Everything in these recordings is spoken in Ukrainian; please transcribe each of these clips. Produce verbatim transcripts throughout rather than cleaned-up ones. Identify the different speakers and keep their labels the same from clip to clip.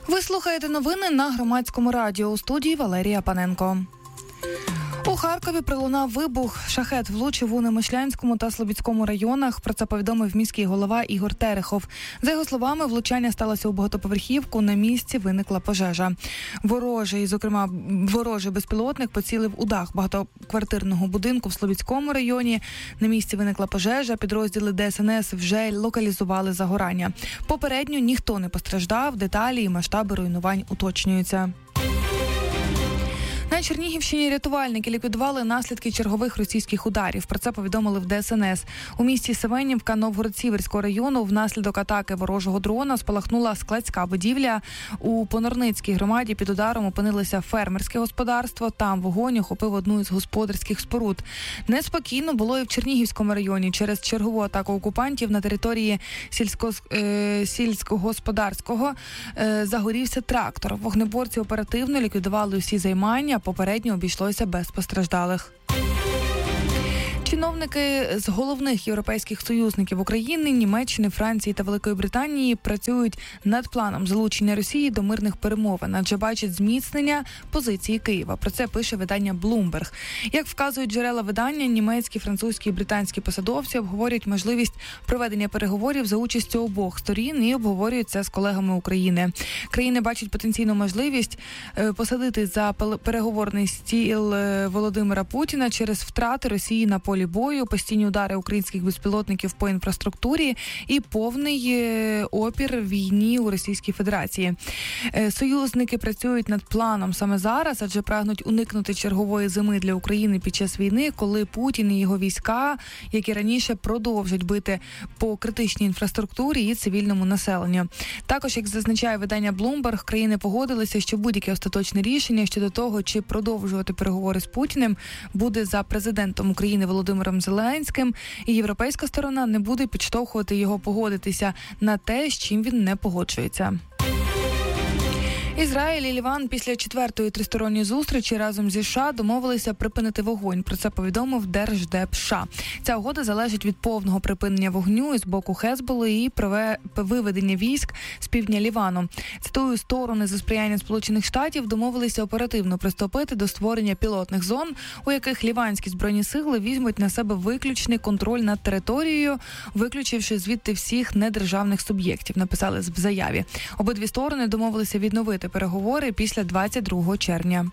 Speaker 1: Ви слухаєте новини на Громадському радіо. У студії Валерія Паненко. У Харкові пролунав вибух. Шахед влучив у Немишлянському та Слобідському районах. Про це повідомив міський голова Ігор Терехов. За його словами, влучання сталося у багатоповерхівку. На місці виникла пожежа. Ворожий, зокрема, ворожий безпілотник поцілив у дах багатоквартирного будинку в Слобідському районі. На місці виникла пожежа. Підрозділи Де Ес Ен Ес вже локалізували загорання. Попередньо ніхто не постраждав. Деталі і масштаби руйнувань уточнюються. На Чернігівщині рятувальники ліквідували наслідки чергових російських ударів. Про це повідомили в Де Ес Ен Ес. У місті Семенівка Новгород-Сіверського району внаслідок атаки ворожого дрона спалахнула складська будівля. У Понорницькій громаді під ударом опинилося фермерське господарство. Там вогонь охопив одну із господарських споруд. Неспокійно було і в Чернігівському районі. Через чергову атаку окупантів на території сільсько... е... сільськогосподарського е... загорівся трактор. Вогнеборці оперативно ліквідували усі займання. Попередньо обійшлося без постраждалих. Чиновники з головних європейських союзників України, Німеччини, Франції та Великої Британії працюють над планом залучення Росії до мирних перемовин, адже бачать зміцнення позиції Києва. Про це пише видання Bloomberg. Як вказують джерела видання, німецькі, французькі і британські посадовці обговорюють можливість проведення переговорів за участю обох сторін і обговорюють це з колегами України. Країни бачать потенційну можливість посадити за переговорний стіл Володимира Путіна через втрати Росії на полі бою, постійні удари українських безпілотників по інфраструктурі і повний опір війні у Російській Федерації. Союзники працюють над планом саме зараз, адже прагнуть уникнути чергової зими для України під час війни, коли Путін і його війська, які раніше продовжать бити по критичній інфраструктурі і цивільному населенню. Також, як зазначає видання Bloomberg, країни погодилися, що будь-яке остаточне рішення щодо того, чи продовжувати переговори з Путіним, буде за президентом України Володимиром Зеленським, і європейська сторона не буде підштовхувати його погодитися на те, з чим він не погоджується. Ізраїль і Ліван після четвертої тристоронньої зустрічі разом зі США домовилися припинити вогонь. Про це повідомив Держдеп США. Ця угода залежить від повного припинення вогню із боку Хезболли і виведення військ з півдня Лівану. Цитую, сторони за сприяння Сполучених Штатів домовилися оперативно приступити до створення пілотних зон, у яких ліванські збройні сили візьмуть на себе виключний контроль над територією, виключивши звідти всіх недержавних суб'єктів, написали в заяві. Обидві сторони домовилися відновити переговори після двадцять другого червня.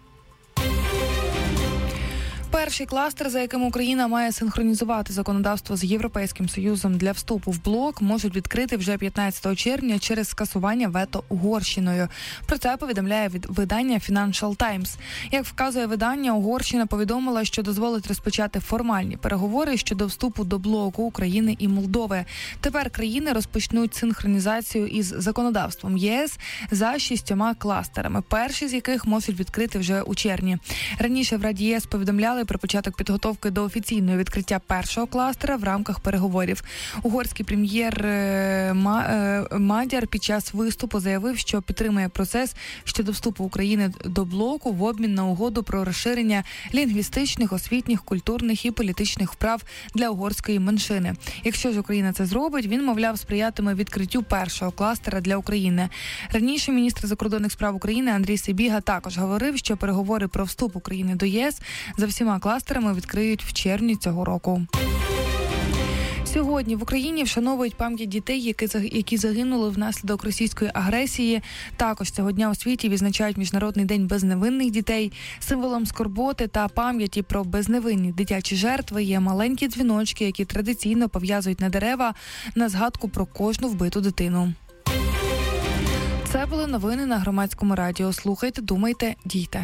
Speaker 1: Перший кластер, за яким Україна має синхронізувати законодавство з Європейським Союзом для вступу в блок, можуть відкрити вже п'ятнадцятого червня через скасування вето Угорщиною. Про це повідомляє видання Financial Times. Як вказує видання, Угорщина повідомила, що дозволить розпочати формальні переговори щодо вступу до блоку України і Молдови. Тепер країни розпочнуть синхронізацію із законодавством ЄС за шістьома кластерами, перші з яких можуть відкрити вже у червні. Раніше в Раді ЄС повідомляли про початок підготовки до офіційного відкриття першого кластера в рамках переговорів. Угорський прем'єр Мадяр під час виступу заявив, що підтримує процес щодо вступу України до блоку в обмін на угоду про розширення лінгвістичних, освітніх, культурних і політичних вправ для угорської меншини. Якщо ж Україна це зробить, він, мовляв, сприятиме відкриттю першого кластера для України. Раніше міністр закордонних справ України Андрій Сибіга також говорив, що переговори про вступ України до ЄС за всіма кластерами відкриють в червні цього року. Сьогодні в Україні вшановують пам'ять дітей, які загинули внаслідок російської агресії. Також цього дня у світі відзначають Міжнародний день безневинних дітей. Символом скорботи та пам'яті про безневинні дитячі жертви є маленькі дзвіночки, які традиційно пов'язують на дерева на згадку про кожну вбиту дитину. Це були новини на Громадському радіо. Слухайте, думайте, дійте.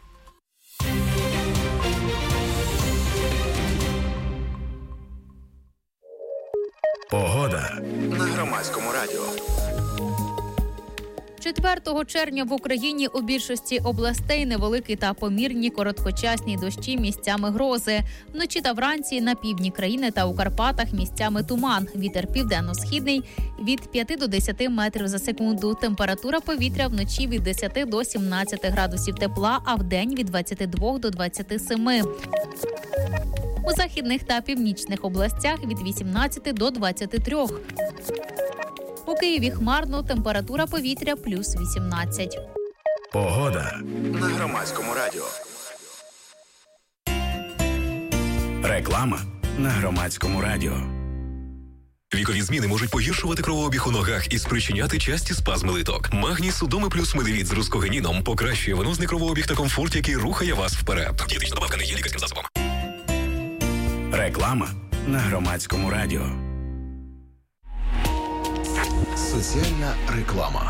Speaker 2: Погода на Громадському радіо.
Speaker 3: четвертого червня в Україні у більшості областей невеликі та помірні короткочасні дощі, місцями грози. Вночі та вранці на півдні країни та у Карпатах місцями туман. Вітер південно-східний від п'яти до десяти метрів за секунду. Температура повітря вночі від десяти до сімнадцяти градусів тепла, а вдень від двадцяти двох до двадцяти семи. У західних та північних областях від вісімнадцяти до двадцяти трьох. У Києві хмарно, температура повітря плюс вісімнадцять.
Speaker 2: Погода на Громадському радіо. Реклама на Громадському радіо.
Speaker 4: Вікові зміни можуть погіршувати кровообіг у ногах і спричиняти часті спазми литок. Магній Судоми плюс медивіт з рускогеніном покращує венозний кровообіг та комфорт, який рухає вас вперед. Дієтична добавка не є лікарським засобом.
Speaker 2: Реклама на Громадському радіо. Соціальна реклама.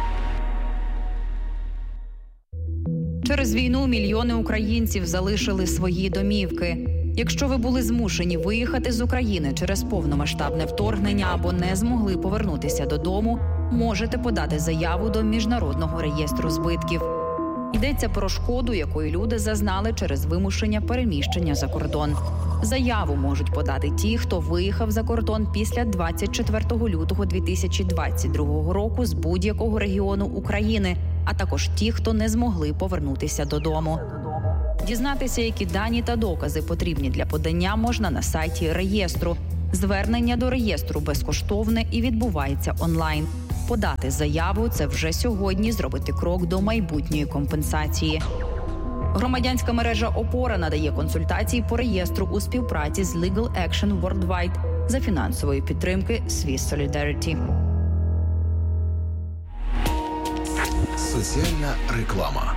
Speaker 5: Через війну мільйони українців залишили свої домівки. Якщо ви були змушені виїхати з України через повномасштабне вторгнення або не змогли повернутися додому, можете подати заяву до Міжнародного реєстру збитків. Йдеться про шкоду, якої люди зазнали через вимушення переміщення за кордон. Заяву можуть подати ті, хто виїхав за кордон після двадцять четвертого лютого дві тисячі двадцять другого року з будь-якого регіону України, а також ті, хто не змогли повернутися додому. Дізнатися, які дані та докази потрібні для подання, можна на сайті реєстру. Звернення до реєстру безкоштовне і відбувається онлайн. Подати заяву – це вже сьогодні зробити крок до майбутньої компенсації. Громадянська мережа «Опора» надає консультації по реєстру у співпраці з Legal Action Worldwide за фінансової підтримки Swiss Solidarity.
Speaker 2: Соціальна реклама.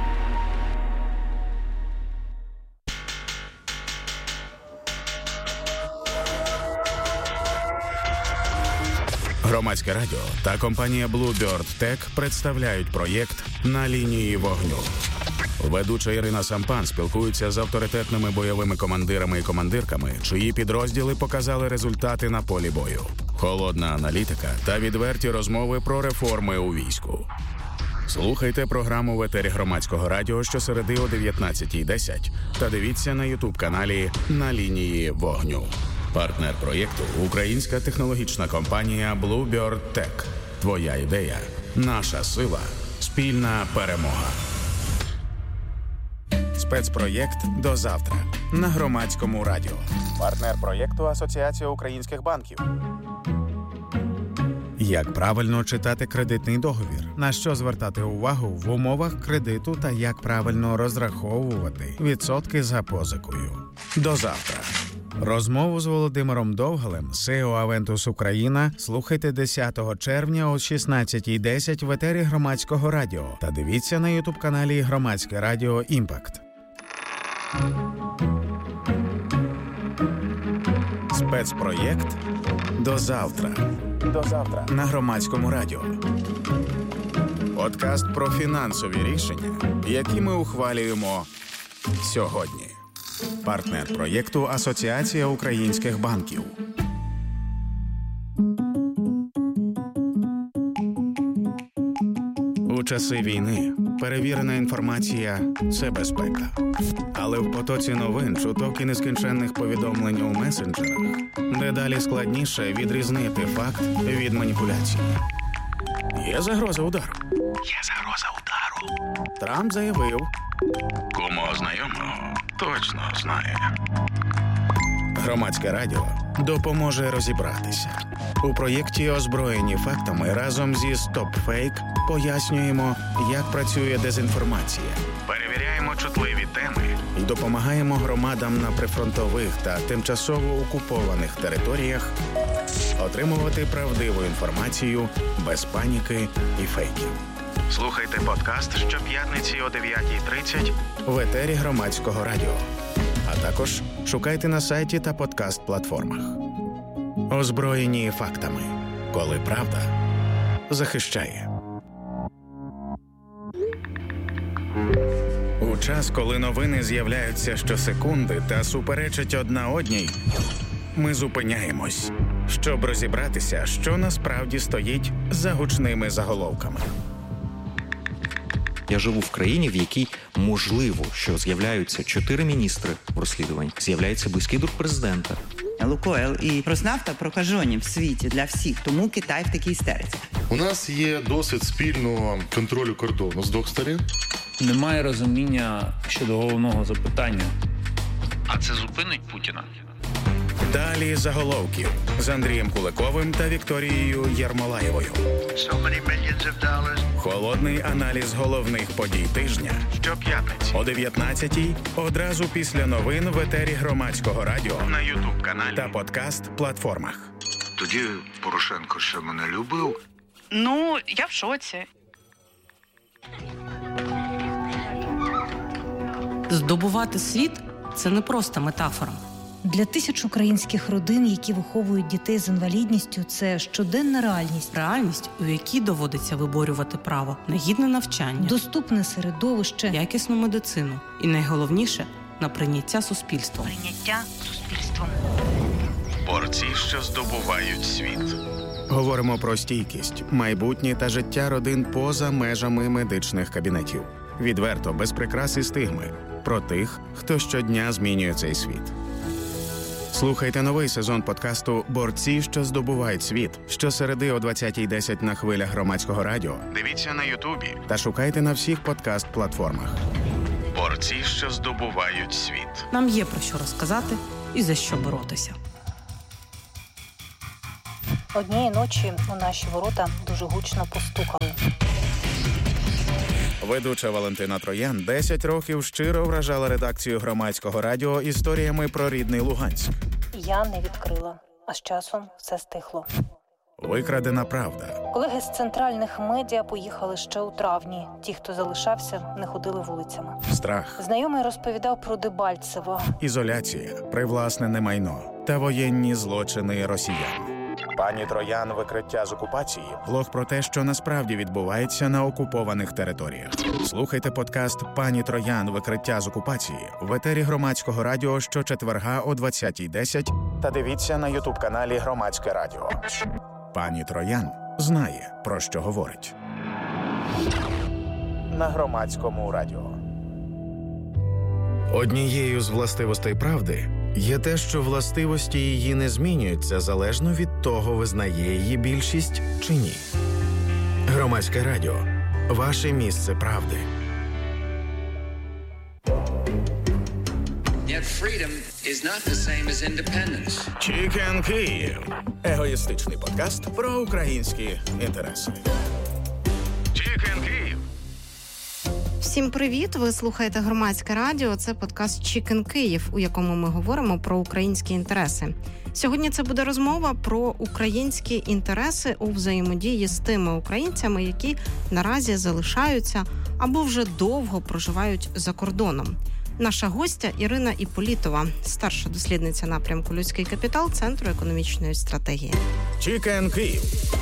Speaker 2: Громадське радіо та компанія Bluebird Tech представляють проєкт «На лінії вогню». Ведуча Ірина Сампан спілкується з авторитетними бойовими командирами і командирками, чиї підрозділи показали результати на полі бою. Холодна аналітика та відверті розмови про реформи у війську. Слухайте програму в етері Громадського радіо щосереди о дев'ятнадцятій десять та дивіться на ютуб-каналі «На лінії вогню». Партнер проєкту – українська технологічна компанія Bluebird Tech. Твоя ідея – наша сила, спільна перемога. Спецпроєкт «До завтра» на Громадському радіо. Партнер проєкту – Асоціація українських банків. Як правильно читати кредитний договір? На що звертати увагу в умовах кредиту та як правильно розраховувати відсотки за позикою? До завтра. Розмову з Володимиром Довгалем, сі і о Aventus Україна, слухайте десятого червня о шістнадцятій десять в етері Громадського радіо та дивіться на ютуб-каналі Громадське радіо «Імпакт». Спецпроєкт «До завтра». До завтра на Громадському радіо. Подкаст про фінансові рішення, які ми ухвалюємо сьогодні. Партнер проєкту – Асоціація українських банків. У часи війни перевірена інформація – це безпека. Але в потоці новин, чуток і нескінченних повідомлень у месенджерах дедалі складніше відрізнити факт від маніпуляції. Є загроза удару. Є загроза удару. Трамп заявив. Кому знайомого точно знає. Громадське радіо допоможе розібратися. У проєкті «Озброєні фактами» разом зі «Стоп-фейк» пояснюємо, як працює дезінформація. Перевіряємо чутливі теми і допомагаємо громадам на прифронтових та тимчасово окупованих територіях отримувати правдиву інформацію без паніки і фейків. Слухайте подкаст щоп'ятниці о дев'ятій тридцять в етері Громадського радіо. А також шукайте на сайті та подкаст-платформах. Озброєні фактами. Коли правда захищає. У час, коли новини з'являються щосекунди та суперечать одна одній, ми зупиняємось, щоб розібратися, що насправді стоїть за гучними заголовками.
Speaker 6: Я живу в країні, в якій можливо, що з'являються чотири міністри в розслідуванні, з'являється близький друг президента.
Speaker 7: Лукойл і Роснафта прокажені в світі для всіх, тому Китай в такій істериці.
Speaker 8: У нас є досвід спільного контролю кордону з двох сторін.
Speaker 9: Немає розуміння щодо головного запитання.
Speaker 10: А це зупинить Путіна?
Speaker 2: Далі заголовків з Андрієм Куликовим та Вікторією Єрмолаєвою. Холодний аналіз головних подій тижня щоп'ятниці о дев'ятнадцятій, одразу після новин в етері Громадського радіо на ютуб-каналі та подкаст-платформах.
Speaker 9: Тоді Порошенко ще мене любив.
Speaker 10: Ну, я в шоці.
Speaker 11: Здобувати світ – це не просто метафора.
Speaker 12: Для тисяч українських родин, які виховують дітей з інвалідністю, це щоденна реальність.
Speaker 11: Реальність, у якій доводиться виборювати право на гідне навчання,
Speaker 12: доступне середовище,
Speaker 11: якісну медицину і, найголовніше, на прийняття суспільством.
Speaker 12: Прийняття суспільством.
Speaker 2: Борці, що здобувають світ. Говоримо про стійкість, майбутнє та життя родин поза межами медичних кабінетів. Відверто, без прикрас і стигми. Про тих, хто щодня змінює цей світ. Слухайте новий сезон подкасту «Борці, що здобувають світ» щосереди о двадцятій десять на хвилях Громадського радіо. Дивіться на Ютубі та шукайте на всіх подкаст-платформах. Борці, що здобувають світ.
Speaker 11: Нам є про що розказати і за що боротися.
Speaker 12: Однієї ночі у наші ворота дуже гучно постукали.
Speaker 2: Ведуча Валентина Троян десять років щиро вражала редакцію Громадського радіо історіями про рідний Луганськ.
Speaker 12: Я не відкрила, а з часом все стихло.
Speaker 2: Викрадена правда.
Speaker 12: Колеги з центральних медіа поїхали ще у травні. Ті, хто залишався, не ходили вулицями.
Speaker 2: Страх.
Speaker 12: Знайомий розповідав про Дебальцево.
Speaker 2: Ізоляція, привласнене майно та воєнні злочини росіян. Пані Троян «Викриття з окупації» – блог про те, що насправді відбувається на окупованих територіях. Слухайте подкаст «Пані Троян. Викриття з окупації» в етері Громадського радіо щочетверга о двадцятій десять та дивіться на ютуб-каналі Громадське радіо. Пані Троян знає, про що говорить. На Громадському радіо. Однією з властивостей правди є те, що властивості її не змінюються залежно від того, визнає її більшість чи ні. Громадське радіо. Ваше місце правди. Chicken Київ. Егоїстичний подкаст про українські інтереси. Chicken Київ.
Speaker 13: Всім привіт! Ви слухаєте Громадське радіо. Це подкаст «Chicken Київ», у якому ми говоримо про українські інтереси. Сьогодні це буде розмова про українські інтереси у взаємодії з тими українцями, які наразі залишаються або вже довго проживають за кордоном. Наша гостя Ірина Іполітова, старша дослідниця напрямку «Людський капітал» Центру економічної стратегії.
Speaker 2: «Chicken Київ».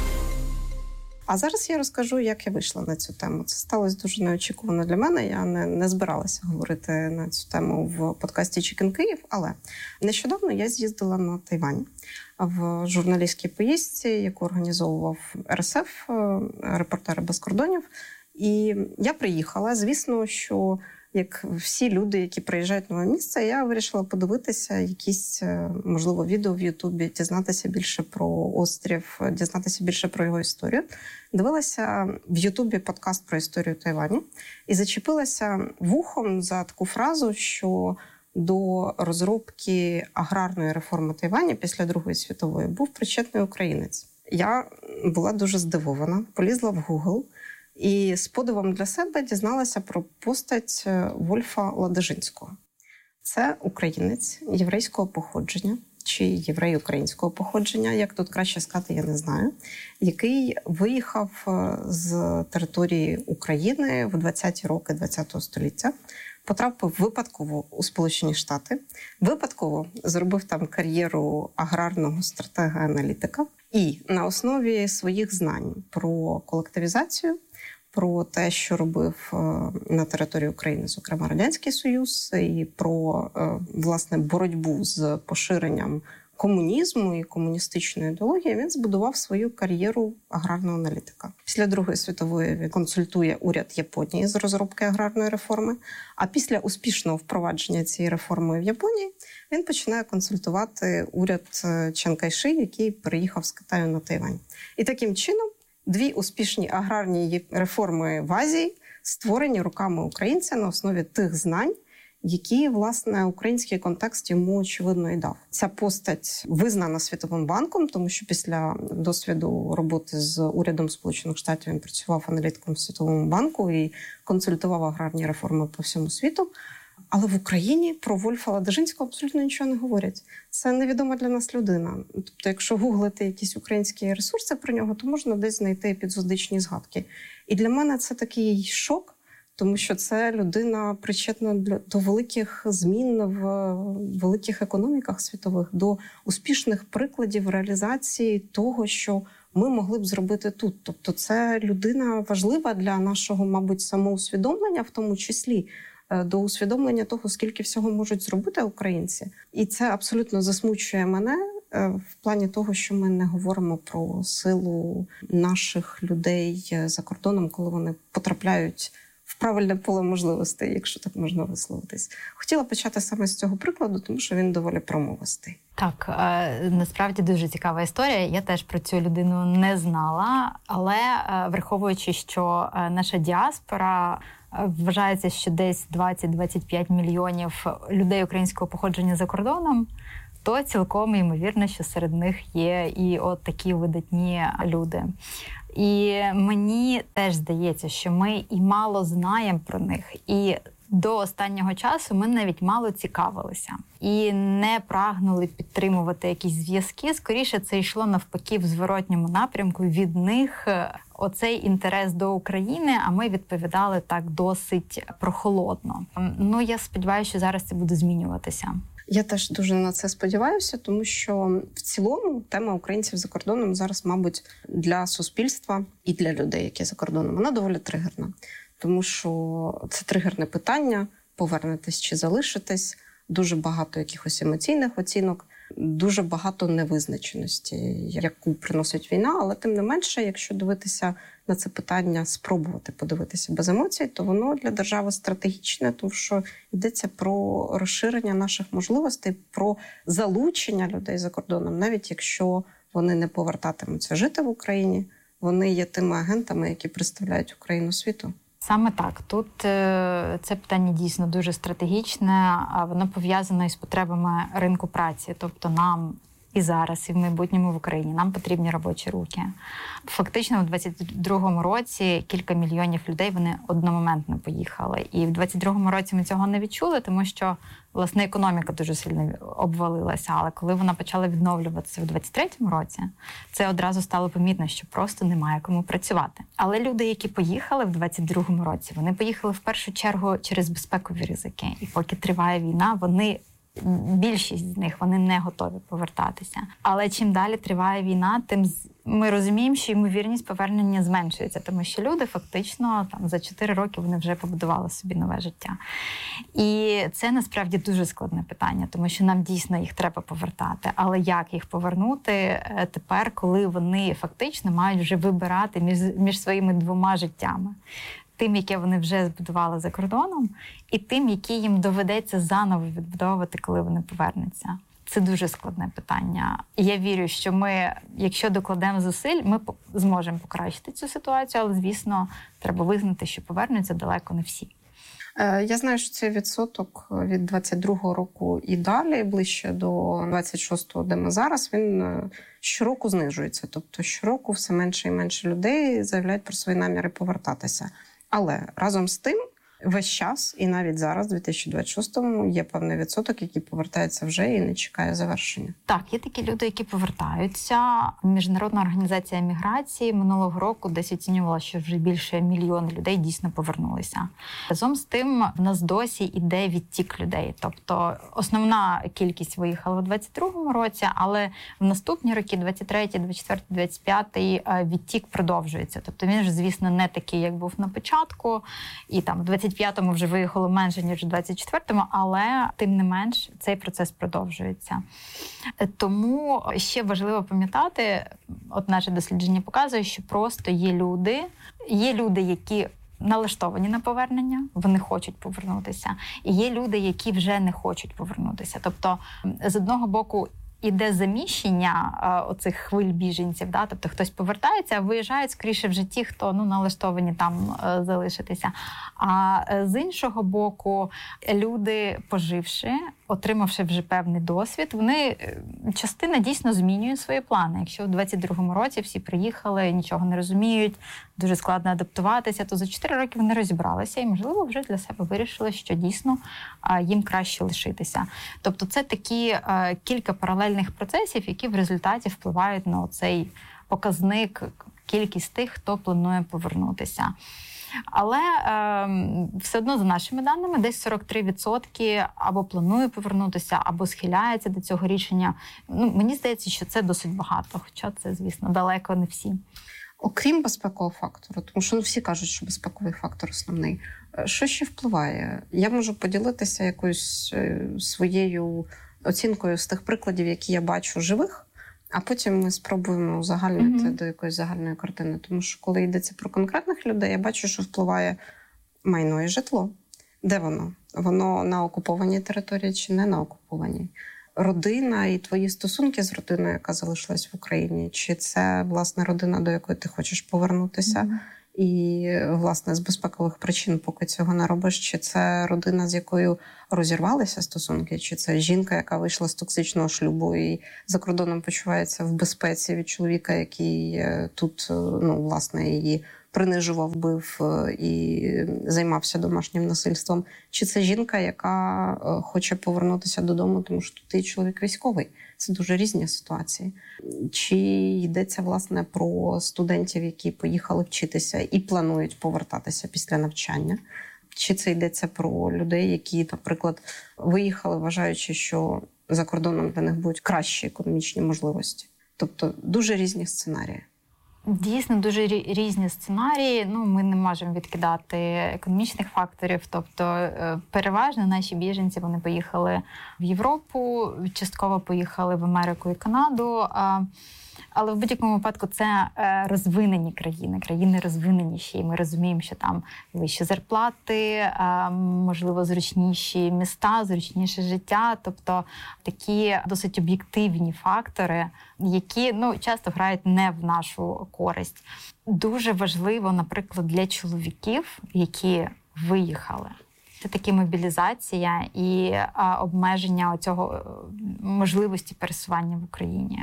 Speaker 13: А зараз я розкажу, як я вийшла на цю тему. Це сталося дуже неочікувано для мене. Я не, не збиралася говорити на цю тему в подкасті «Chicken Київ», але нещодавно я з'їздила на Тайвань в журналістській поїздці, яку організовував ер ес еф, «Репортери без кордонів». І я приїхала. Звісно, що як всі люди, які приїжджають на нове місце, я вирішила подивитися якісь, можливо, відео в Ютубі, дізнатися більше про острів, дізнатися більше про його історію. Дивилася в Ютубі подкаст про історію Тайваню і зачепилася вухом за таку фразу, що до розробки аграрної реформи Тайваня після Другої світової був причетний українець. Я була дуже здивована, полізла в Google, і з подивом для себе дізналася про постать Вольфа Ладижинського. Це українець єврейського походження, чи єврей українського походження, як тут краще сказати, я не знаю, який виїхав з території України в двадцяті роки ХХ століття, потрапив випадково у Сполучені Штати, випадково зробив там кар'єру аграрного стратега-аналітика і на основі своїх знань про колективізацію, про те, що робив на території України, зокрема, Радянський Союз, і про, власне, боротьбу з поширенням комунізму і комуністичної ідеології, він збудував свою кар'єру аграрного аналітика. Після Другої світової він консультує уряд Японії з розробки аграрної реформи, а після успішного впровадження цієї реформи в Японії він починає консультувати уряд Чан Кайши, який переїхав з Китаю на Тайвань. І таким чином дві успішні аграрні реформи в Азії створені руками українця на основі тих знань, які, власне, український контекст йому, очевидно, і дав. Ця постать визнана Світовим банком, тому що після досвіду роботи з урядом Сполучених Штатів він працював аналітиком в Світовому банку і консультував аграрні реформи по всьому світу. Але в Україні про Вольфа Ладижинського абсолютно нічого не говорять. Це невідома для нас людина. Тобто, якщо гуглити якісь українські ресурси про нього, то можна десь знайти епізодичні згадки. І для мене це такий шок, тому що це людина причетна до великих змін в великих економіках світових, до успішних прикладів реалізації того, що ми могли б зробити тут. Тобто це людина важлива для нашого, мабуть, самоусвідомлення, в тому числі, до усвідомлення того, скільки всього можуть зробити українці. І це абсолютно засмучує мене в плані того, що ми не говоримо про силу наших людей за кордоном, коли вони потрапляють в правильне поле можливостей, якщо так можна висловитись. Хотіла почати саме з цього прикладу, тому що він доволі промовистий.
Speaker 14: Так, насправді дуже цікава історія. Я теж про цю людину не знала, але враховуючи, що наша діаспора вважається, що десь двадцять-двадцять п'ять мільйонів людей українського походження за кордоном, то цілком ймовірно, що серед них є і от такі видатні люди. І мені теж здається, що ми і мало знаємо про них, і до останнього часу ми навіть мало цікавилися і не прагнули підтримувати якісь зв'язки. Скоріше, це йшло навпаки в зворотньому напрямку. Від них оцей інтерес до України, а ми відповідали так досить прохолодно. Ну, я сподіваюся, що зараз це буде змінюватися.
Speaker 13: Я теж дуже на це сподіваюся, тому що в цілому тема українців за кордоном зараз, мабуть, для суспільства і для людей, які за кордоном, вона доволі тригерна. Тому що це тригерне питання, повернетесь чи залишитесь, дуже багато якихось емоційних оцінок, дуже багато невизначеності, яку приносить війна, але тим не менше, якщо дивитися на це питання, спробувати подивитися без емоцій, то воно для держави стратегічне, тому що йдеться про розширення наших можливостей, про залучення людей за кордоном, навіть якщо вони не повертатимуться жити в Україні, вони є тими агентами, які представляють Україну світу.
Speaker 14: Саме так. Тут е, це питання дійсно дуже стратегічне, а воно пов'язане із потребами ринку праці. Тобто нам і зараз, і в майбутньому в Україні нам потрібні робочі руки. Фактично, в двадцять другому році кілька мільйонів людей, вони одномоментно поїхали. І в двадцять другому році ми цього не відчули, тому що, власне, економіка дуже сильно обвалилася. Але коли вона почала відновлюватися в двадцять третьому році, це одразу стало помітно, що просто немає кому працювати. Але люди, які поїхали в двадцять другому році, вони поїхали в першу чергу через безпекові ризики. І поки триває війна, вони більшість з них, вони не готові повертатися. Але чим далі триває війна, тим ми розуміємо, що ймовірність повернення зменшується, тому що люди фактично там за чотири роки вони вже побудували собі нове життя. І це насправді дуже складне питання, тому що нам дійсно їх треба повертати. Але як їх повернути тепер, коли вони фактично мають вже вибирати між, між своїми двома життями? Тим, яке вони вже збудували за кордоном, і тим, які їм доведеться заново відбудовувати, коли вони повернуться. Це дуже складне питання. І я вірю, що ми, якщо докладемо зусиль, ми зможемо покращити цю ситуацію, але, звісно, треба визнати, що повернуться далеко не всі.
Speaker 13: Я знаю, що цей відсоток від двадцять другого року і далі, ближче до двадцять шостого, де ми зараз, він щороку знижується. Тобто щороку все менше і менше людей заявляють про свої наміри повертатися. Але разом з тим, весь час, і навіть зараз, у дві тисячі двадцять шостому, є певний відсоток, який повертається вже і не чекає завершення.
Speaker 14: Так, є такі люди, які повертаються. Міжнародна організація міграції минулого року десь оцінювала, що вже більше мільйона людей дійсно повернулися. Разом з тим, в нас досі йде відтік людей. Тобто основна кількість виїхала у двадцять другому році, але в наступні роки, двадцять третій, двадцять четвертий, двадцять п'ятий, відтік продовжується. Тобто він ж, звісно, не такий, як був на початку. І там в двадцять п'ятому вже виїхало менше, ніж у двадцять четвертому, але тим не менш цей процес продовжується. Тому ще важливо пам'ятати, от наше дослідження показує, що просто є люди, є люди, які налаштовані на повернення, вони хочуть повернутися, і є люди, які вже не хочуть повернутися. Тобто, з одного боку, іде заміщення а, оцих хвиль біженців, да? Тобто хтось повертається, а виїжджають скоріше в житті, хто ну, налаштовані там а, залишитися. А з іншого боку, люди, поживши, отримавши вже певний досвід, вони, частина дійсно змінює свої плани. Якщо в двадцять другому році всі приїхали, нічого не розуміють, дуже складно адаптуватися, то за чотири роки вони розібралися і, можливо, вже для себе вирішили, що дійсно їм краще лишитися. Тобто це такі кілька паралельних процесів, які в результаті впливають на цей показник, кількість тих, хто планує повернутися. Але е, все одно, за нашими даними, десь сорок три відсотки або планує повернутися, або схиляється до цього рішення. Ну, мені здається, що це досить багато, хоча це, звісно, далеко не всі.
Speaker 13: Окрім безпекового фактору, тому що ну, всі кажуть, що безпековий фактор основний. Що ще впливає? Я можу поділитися якоюсь своєю оцінкою з тих прикладів, які я бачу живих, а потім ми спробуємо узагальнити mm-hmm. до якоїсь загальної картини. Тому що коли йдеться про конкретних людей, я бачу, що впливає майно і житло. Де воно? Воно на окупованій території чи не на окупованій? Родина і твої стосунки з родиною, яка залишилась в Україні, чи це, власне, родина, до якої ти хочеш повернутися, mm-hmm. і, власне, з безпекових причин, поки цього не робиш, чи це родина, з якою розірвалися стосунки, чи це жінка, яка вийшла з токсичного шлюбу і за кордоном почувається в безпеці від чоловіка, який тут, ну, власне, її принижував, бив і займався домашнім насильством. Чи це жінка, яка хоче повернутися додому, тому що тут і чоловік військовий. Це дуже різні ситуації. Чи йдеться, власне, про студентів, які поїхали вчитися і планують повертатися після навчання? Чи це йдеться про людей, які, наприклад, виїхали, вважаючи, що за кордоном для них будуть кращі економічні можливості? Тобто дуже різні сценарії.
Speaker 14: Дійсно, дуже різні сценарії. Ну, ми не можемо відкидати економічних факторів. Тобто, переважно наші біженці, вони поїхали в Європу, частково поїхали в Америку і Канаду. Але в будь-якому випадку це розвинені країни, країни розвиненіші. І ми розуміємо, що там вищі зарплати, можливо, зручніші міста, зручніше життя. Тобто такі досить об'єктивні фактори, які ну, часто грають не в нашу користь. Дуже важливо, наприклад, для чоловіків, які виїхали. Це таки мобілізація і а, обмеження цього можливості пересування в Україні.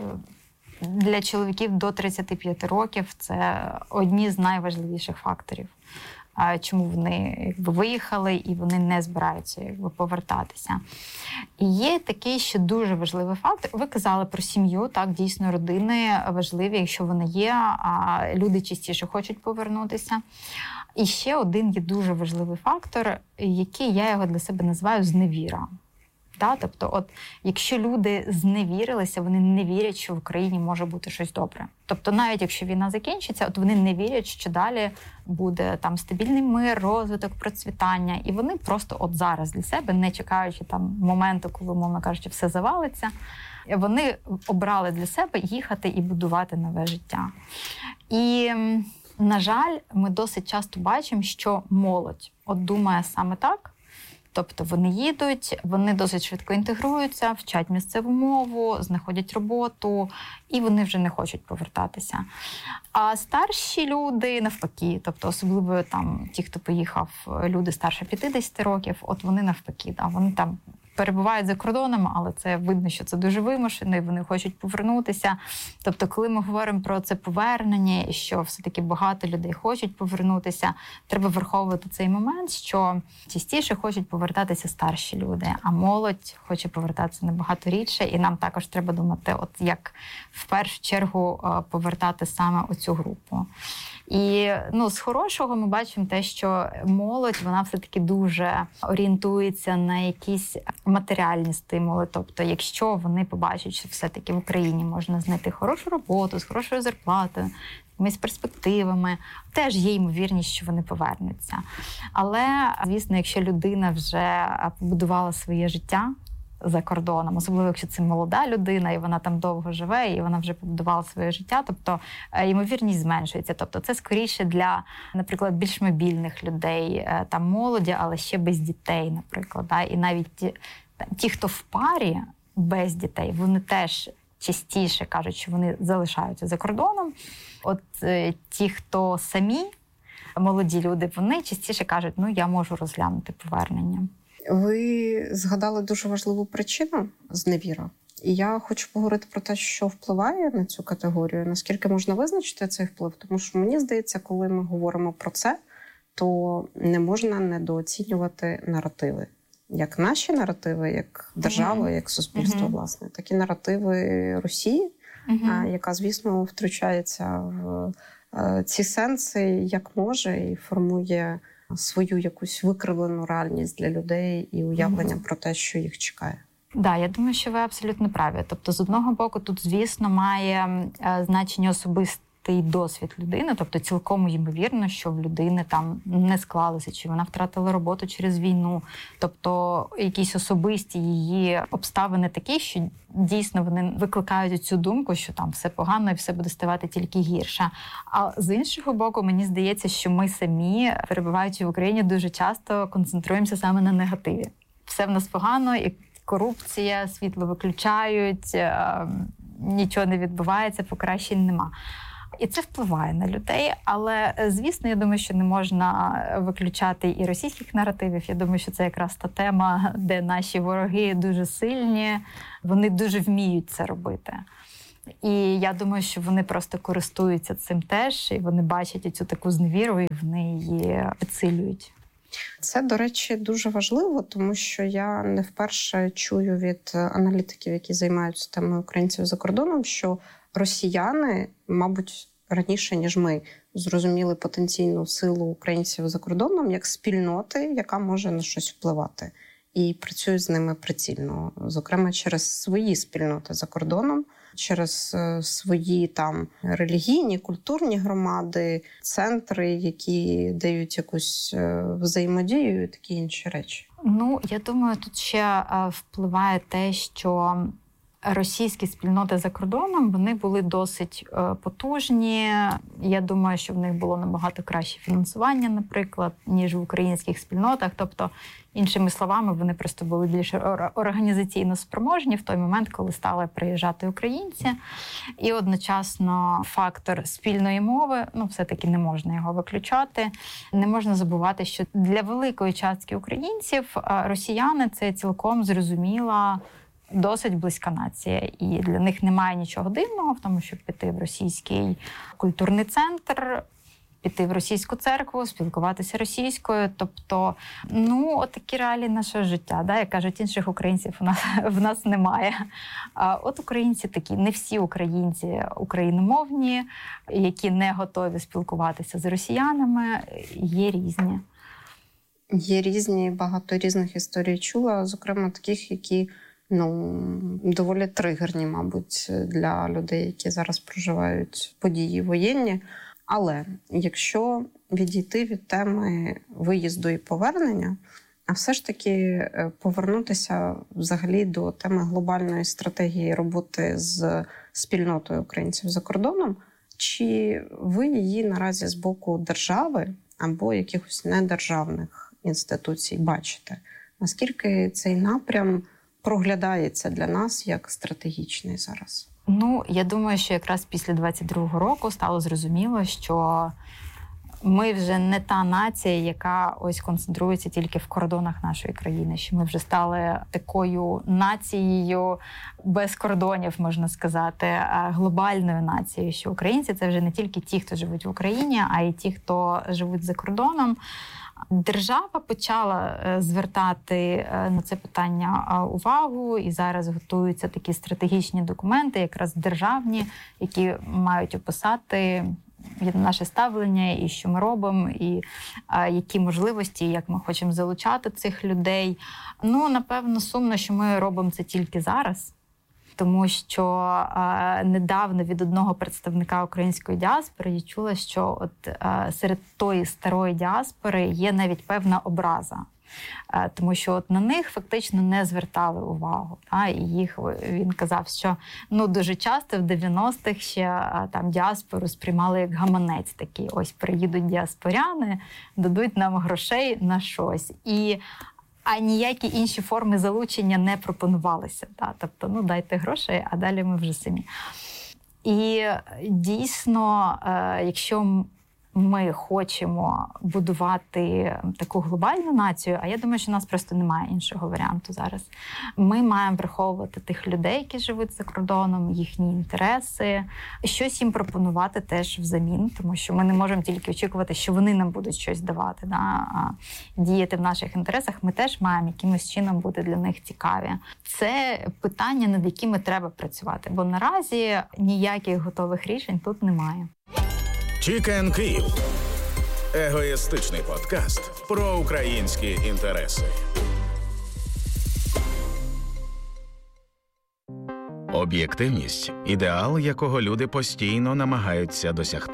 Speaker 14: Для чоловіків до тридцяти п'яти років це одні з найважливіших факторів, чому вони якби, виїхали і вони не збираються якби, повертатися. І є такий ще дуже важливий фактор. Ви казали про сім'ю, так, дійсно, родини важливі, якщо вони є, а люди частіше хочуть повернутися. І ще один є дуже важливий фактор, який я його для себе називаю зневіра. Да? Тобто, от, якщо люди зневірилися, вони не вірять, що в Україні може бути щось добре. Тобто, навіть якщо війна закінчиться, от вони не вірять, що далі буде там стабільний мир, розвиток, процвітання. І вони просто от зараз для себе, не чекаючи там моменту, коли, мовно кажучи, все завалиться, вони обрали для себе їхати і будувати нове життя. І, на жаль, ми досить часто бачимо, що молодь от думає саме так. Тобто вони їдуть, вони досить швидко інтегруються, вчать місцеву мову, знаходять роботу, і вони вже не хочуть повертатися. А старші люди навпаки, тобто особливо там ті, хто поїхав, люди старше п'ятдесят років, от вони навпаки, да, вони там перебувають за кордоном, але це видно, що це дуже вимушено, і вони хочуть повернутися. Тобто, коли ми говоримо про це повернення, і що все-таки багато людей хочуть повернутися, треба враховувати цей момент, що частіше хочуть повертатися старші люди, а молодь хоче повертатися набагато рідше, і нам також треба думати, от як в першу чергу повертати саме оцю групу. І ну, з хорошого ми бачимо те, що молодь, вона все-таки дуже орієнтується на якісь матеріальні стимули. Тобто, якщо вони побачать, що все-таки в Україні можна знайти хорошу роботу, з хорошою зарплатою, з якимись перспективами, теж є ймовірність, що вони повернуться. Але, звісно, якщо людина вже побудувала своє життя за кордоном, особливо, якщо це молода людина, і вона там довго живе, і вона вже побудувала своє життя, тобто ймовірність зменшується. Тобто це скоріше для, наприклад, більш мобільних людей, там молоді, але ще без дітей, наприклад. Да? І навіть ті, ті, хто в парі, без дітей, вони теж частіше кажуть, що вони залишаються за кордоном. От е, ті, хто самі, молоді люди, вони частіше кажуть, ну, я можу розглянути повернення.
Speaker 13: Ви згадали дуже важливу причину – зневіра. І я хочу поговорити про те, що впливає на цю категорію, наскільки можна визначити цей вплив. Тому що мені здається, коли ми говоримо про це, то не можна недооцінювати наративи. Як наші наративи, як держава, mm-hmm. як суспільство, mm-hmm. власне, так і наративи Росії, mm-hmm. яка, звісно, втручається в ці сенси як може і формує свою якусь викривлену реальність для людей і уявлення mm-hmm. про те, що їх чекає.
Speaker 14: Так, да, я думаю, що ви абсолютно праві. Тобто, з одного боку, тут, звісно, має е, значення особистий досвід людини, тобто цілком ймовірно, що в людини там не склалося, чи вона втратила роботу через війну, тобто якісь особисті її обставини такі, що дійсно вони викликають цю думку, що там все погано і все буде ставати тільки гірше. А з іншого боку, мені здається, що ми самі, перебуваючи в Україні, дуже часто концентруємося саме на негативі. Все в нас погано, і корупція, світло виключають, нічого не відбувається, покращень нема. І це впливає на людей, але, звісно, я думаю, що не можна виключати і російських наративів. Я думаю, що це якраз та тема, де наші вороги дуже сильні, вони дуже вміють це робити. І я думаю, що вони просто користуються цим теж, і вони бачать цю таку зневіру, і вони її підсилюють.
Speaker 13: Це, до речі, дуже важливо, тому що я не вперше чую від аналітиків, які займаються темою українців за кордоном, що росіяни, мабуть, раніше, ніж ми, зрозуміли потенційну силу українців за кордоном як спільноти, яка може на щось впливати. І працюють з ними прицільно, зокрема через свої спільноти за кордоном, через свої там релігійні, культурні громади, центри, які дають якусь взаємодію і такі інші речі.
Speaker 14: Ну, я думаю, тут ще впливає те, що російські спільноти за кордоном, вони були досить потужні. Я думаю, що в них було набагато краще фінансування, наприклад, ніж в українських спільнотах. Тобто, іншими словами, вони просто були більш організаційно спроможні в той момент, коли стали приїжджати українці. І одночасно фактор спільної мови, ну, все-таки не можна його виключати. Не можна забувати, що для великої частки українців росіяни – це цілком зрозуміла досить близька нація. І для них немає нічого дивного в тому, щоб піти в російський культурний центр, піти в російську церкву, спілкуватися російською. Тобто, ну, от такі реалії нашого життя. Да? Як кажуть, інших українців у нас, в нас немає. А от українці такі, не всі українці україномовні, які не готові спілкуватися з росіянами, є різні.
Speaker 13: Є різні, багато різних історій чула, зокрема таких, які ну, доволі тригерні, мабуть, для людей, які зараз проживають події воєнні. Але якщо відійти від теми виїзду і повернення, а все ж таки повернутися взагалі до теми глобальної стратегії роботи з спільнотою українців за кордоном, чи ви її наразі з боку держави або якихось недержавних інституцій бачите? Наскільки цей напрям проглядається для нас як стратегічний зараз?
Speaker 14: Ну, я думаю, що якраз після двадцять другого року стало зрозуміло, що ми вже не та нація, яка ось концентрується тільки в кордонах нашої країни, що ми вже стали такою нацією без кордонів, можна сказати, глобальною нацією, що українці – це вже не тільки ті, хто живуть в Україні, а й ті, хто живуть за кордоном. Держава почала звертати на це питання увагу, і зараз готуються такі стратегічні документи, якраз державні, які мають описати наше ставлення, і що ми робимо, і які можливості, як ми хочемо залучати цих людей. Ну, напевно, сумно, що ми робимо це тільки зараз. Тому що а, недавно від одного представника української діаспори я чула, що от а, серед тої старої діаспори є навіть певна образа. А, тому що от на них фактично не звертали увагу. Та? І їх, він казав, що ну, дуже часто в дев'яностих ще а, там діаспору сприймали як гаманець такий. Ось приїдуть діаспоряни, дадуть нам грошей на щось. І а ніякі інші форми залучення не пропонувалися. Та? Тобто, ну, дайте грошей, а далі ми вже самі. І дійсно, якщо ми хочемо будувати таку глобальну націю, а я думаю, що у нас просто немає іншого варіанту зараз. Ми маємо враховувати тих людей, які живуть за кордоном, їхні інтереси, щось їм пропонувати теж взамін, тому що ми не можемо тільки очікувати, що вони нам будуть щось давати, да? А діяти в наших інтересах. Ми теж маємо якимось чином бути для них цікаві. Це питання, над якими треба працювати, бо наразі ніяких готових рішень тут немає.
Speaker 2: Чікен Київ. Егоїстичний подкаст про українські інтереси. Об'єктивність – ідеал, якого люди постійно намагаються досягти.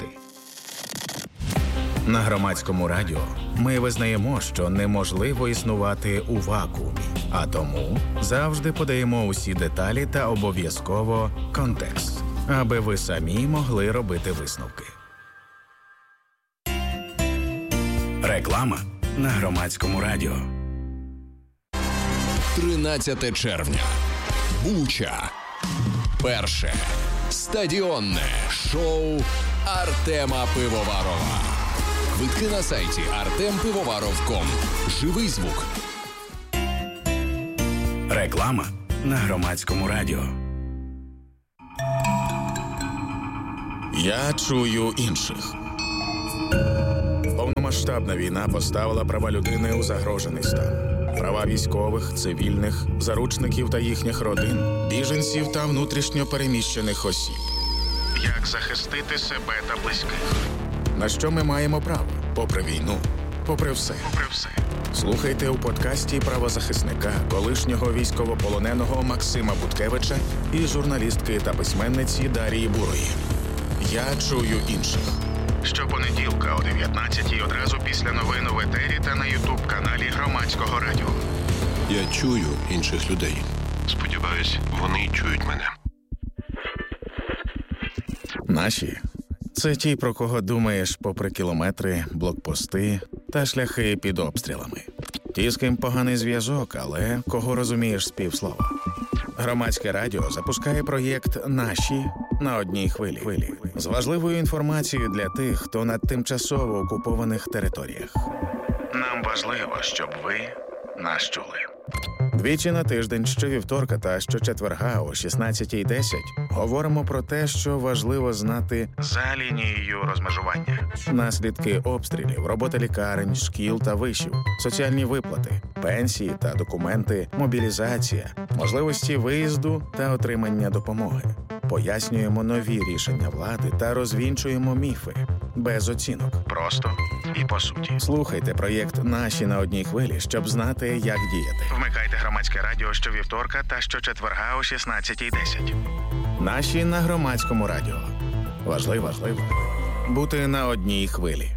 Speaker 2: На Громадському радіо ми визнаємо, що неможливо існувати у вакуумі, а тому завжди подаємо усі деталі та обов'язково контекст, аби ви самі могли робити висновки. Реклама на Громадському радіо.
Speaker 15: тринадцяте червня. Буча. Перше. Стадіонне шоу Артема Пивоварова. Квитки на сайті артем пивоваров крапка ком. Живий звук.
Speaker 2: Реклама на Громадському радіо. Я чую інших. Повномасштабна війна поставила права людини у загрожений стан. Права військових, цивільних, заручників та їхніх родин, біженців та внутрішньо переміщених осіб. Як захистити себе та близьких? На що ми маємо право? Попри війну, попри все. Попри все. Слухайте у подкасті правозахисника, колишнього військовополоненого Максима Буткевича і журналістки та письменниці Дарії Бурої. Я чую інших. Щопонеділка о дев'ятнадцятій одразу після новин в етері та на ютуб-каналі Громадського радіо.
Speaker 15: Я чую інших людей.
Speaker 16: Сподіваюсь, вони чують мене.
Speaker 2: Наші – це ті, про кого думаєш попри кілометри, блокпости та шляхи під обстрілами. Ті, з ким поганий зв'язок, але кого розумієш з півслова. Громадське радіо запускає проєкт «Наші» на одній хвилі. З важливою інформацією для тих, хто на тимчасово окупованих територіях. Нам важливо, щоб ви нас чули. Двічі на тиждень, щовівторка та щочетверга о шістнадцятій десять говоримо про те, що важливо знати за лінією розмежування. Наслідки обстрілів, робота лікарень, шкіл та вишів, соціальні виплати, пенсії та документи, мобілізація, можливості виїзду та отримання допомоги. Пояснюємо нові рішення влади та розвінчуємо міфи. Без оцінок. Просто і по суті. Слухайте проєкт «Наші» на одній хвилі, щоб знати, як діяти. Вмикайте Громадське радіо щовівторка та щочетверга о шістнадцятій десять. «Наші» на Громадському радіо. Важливо, важливо бути на одній хвилі.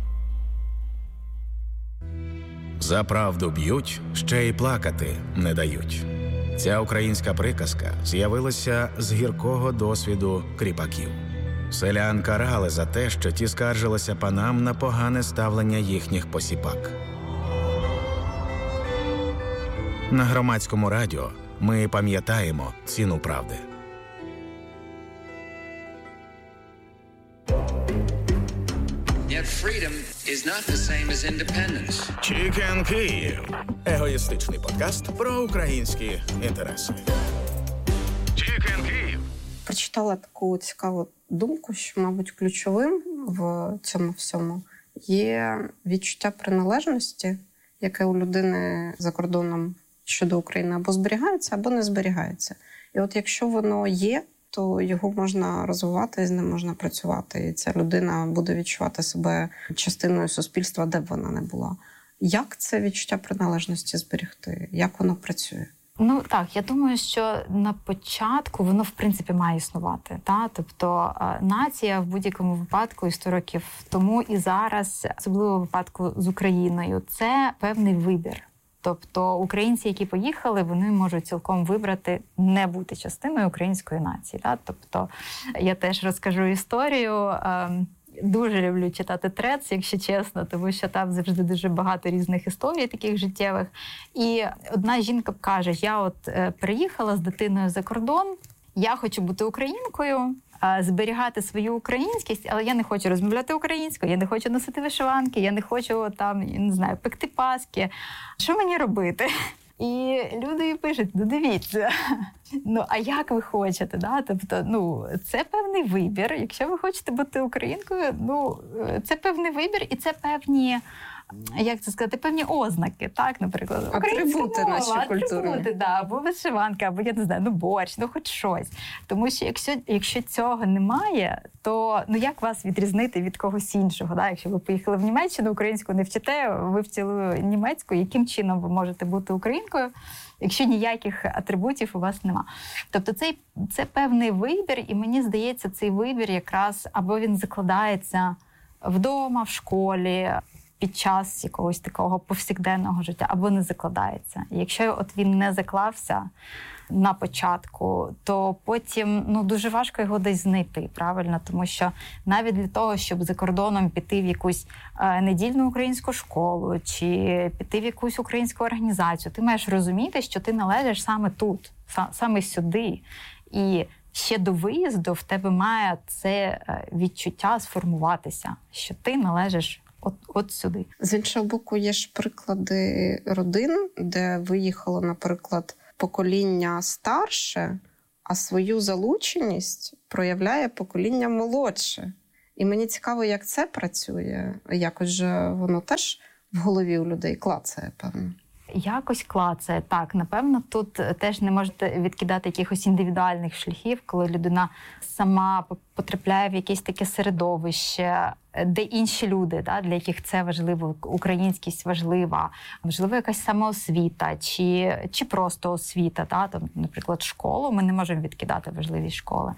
Speaker 2: За правду б'ють, ще й плакати не дають. Ця українська приказка з'явилася з гіркого досвіду кріпаків. Селян карали за те, що ті скаржилися панам на погане ставлення їхніх посіпак. На Громадському радіо ми пам'ятаємо ціну правди. Чікен Київ. Егоїстичний подкаст про українські інтереси. Чікен Київ.
Speaker 13: Прочитала таку цікаву думку, що, мабуть, ключовим в цьому всьому є відчуття приналежності, яке у людини за кордоном щодо України або зберігається, або не зберігається. І от якщо воно є, то його можна розвивати, з ним можна працювати. І ця людина буде відчувати себе частиною суспільства, де б вона не була. Як це відчуття приналежності зберегти? Як воно працює?
Speaker 14: Ну так, я думаю, що на початку воно в принципі має існувати. Та? Тобто нація в будь-якому випадку і сто років тому і зараз, особливо в випадку з Україною, це певний вибір. Тобто українці, які поїхали, вони можуть цілком вибрати не бути частиною української нації. Та? Тобто я теж розкажу історію. дуже люблю читати Threads, якщо чесно, тому що там завжди дуже багато різних історій таких життєвих. І одна жінка каже, я от е, приїхала з дитиною за кордон, я хочу бути українкою, е, зберігати свою українськість, але я не хочу розмовляти українською, я не хочу носити вишиванки, я не хочу там, не знаю, пекти паски. Що мені робити? І люди їй пишуть, ну дивіться, ну а як ви хочете, да? Тобто, ну, це певний вибір. Якщо ви хочете бути українкою, ну, це певний вибір і це певні, як це сказати, певні ознаки, так, наприклад,
Speaker 13: атрибути нашої культури.
Speaker 14: Атрибути, да, або вишиванка, або, я не знаю, ну борщ, ну хоч щось. Тому що якщо, якщо цього немає, то ну як вас відрізнити від когось іншого? Да? Якщо ви поїхали в Німеччину, українську не вчите, вивчили німецьку, яким чином ви можете бути українкою, якщо ніяких атрибутів у вас нема. Тобто це, це певний вибір, і мені здається, цей вибір якраз або він закладається вдома, в школі, під час якогось такого повсякденного життя, або не закладається. Якщо от він не заклався на початку, то потім ну, дуже важко його десь знайти, правильно? Тому що навіть для того, щоб за кордоном піти в якусь е, недільну українську школу чи піти в якусь українську організацію, ти маєш розуміти, що ти належиш саме тут, саме сюди. І ще до виїзду в тебе має це відчуття сформуватися, що ти належиш От, от сюди.
Speaker 13: З іншого боку, є ж приклади родин, де виїхало, наприклад, покоління старше, а свою залученість проявляє покоління молодше. І мені цікаво, як це працює. Якось же воно теж в голові у людей клацає, певно.
Speaker 14: Якось клацає, так. Напевно, тут теж не можете відкидати якихось індивідуальних шляхів, коли людина сама потрапляє в якесь таке середовище, де інші люди, да, для яких це важливо, українськість важлива, можливо, якась самоосвіта, чи, чи просто освіта, да, там, наприклад, школу, ми не можемо відкидати важливість школи.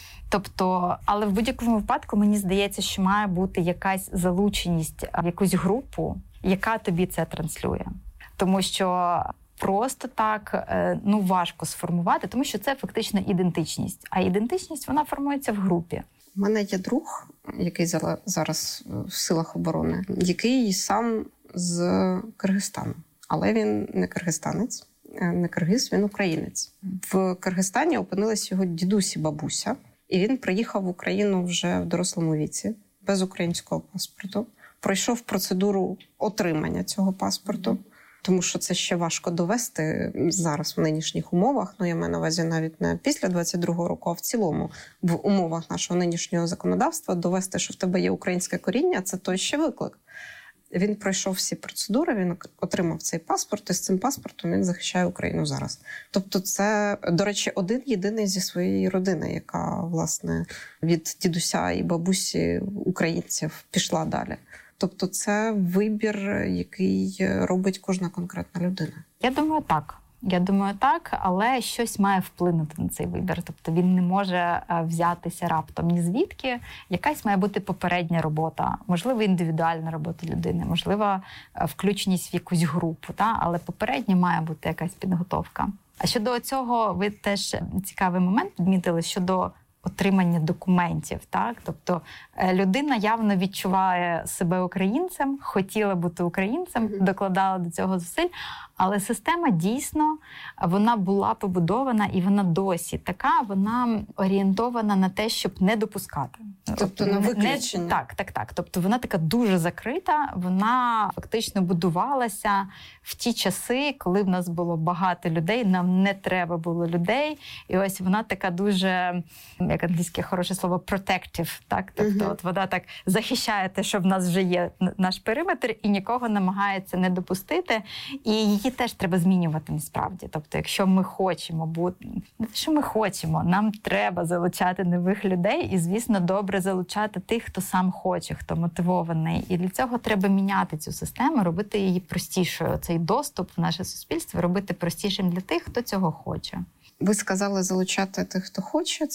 Speaker 14: Тобто, але в будь-якому випадку мені здається, що має бути якась залученість в якусь групу, яка тобі це транслює. Тому що просто так ну, важко сформувати, тому що це фактично ідентичність. А ідентичність, вона формується в групі.
Speaker 13: У мене є друг, який зараз в силах оборони, який сам з Киргизстану. Але він не киргизстанець, не киргиз, він українець. В Киргизстані опинились його дідусь і бабуся. І він приїхав в Україну вже в дорослому віці, без українського паспорту. Пройшов процедуру отримання цього паспорту. Тому що це ще важко довести зараз в нинішніх умовах. Ну, я маю на увазі навіть не після двадцять другого року, а в цілому в умовах нашого нинішнього законодавства довести, що в тебе є українське коріння, це той ще виклик. Він пройшов всі процедури, він отримав цей паспорт, і з цим паспортом він захищає Україну зараз. Тобто це, до речі, один єдиний зі своєї родини, яка, власне, від дідуся і бабусі українців пішла далі. Тобто це вибір, який робить кожна конкретна людина.
Speaker 14: Я думаю, так. Я думаю, так, але щось має вплинути на цей вибір. Тобто він не може взятися раптом ні звідки. Якась має бути попередня робота, можливо, індивідуальна робота людини, можливо, включеність в якусь групу, та? Але попередня має бути якась підготовка. А щодо цього, ви теж цікавий момент підмітили щодо отримання документів, так? Тобто людина явно відчуває себе українцем, хотіла бути українцем, докладала до цього зусиль, але система дійсно, вона була побудована і вона досі така, вона орієнтована на те, щоб не допускати.
Speaker 13: Тобто на виключення.
Speaker 14: Не, так, так, так. Тобто вона така дуже закрита, вона фактично будувалася в ті часи, коли в нас було багато людей, нам не треба було людей, і ось вона така дуже, як англійське хороше слово, protective, так? Тобто от вона так захищає те, що в нас вже є наш периметр, і нікого намагається не допустити, і її теж треба змінювати насправді. Тобто, якщо ми хочемо бути, що ми хочемо, нам треба залучати нових людей, і, звісно, добре залучати тих, хто сам хоче, хто мотивований. І для цього треба міняти цю систему, робити її простішою. Цей доступ в наше суспільство робити простішим для тих, хто цього хоче.
Speaker 13: Ви сказали залучати тих, хто хоче. Це, очевидно,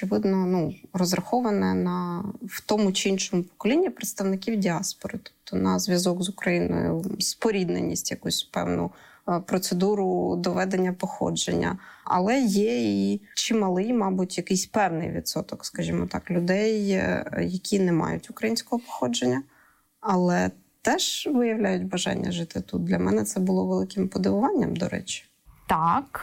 Speaker 13: очевидно, ну, розраховане на в тому чи іншому поколінні представників діаспори, тобто на зв'язок з Україною, спорідненість, якусь певну процедуру доведення походження. Але є і чималий, мабуть, якийсь певний відсоток, скажімо так, людей, які не мають українського походження, але теж виявляють бажання жити тут. Для мене це було великим подивуванням, до речі.
Speaker 14: Так,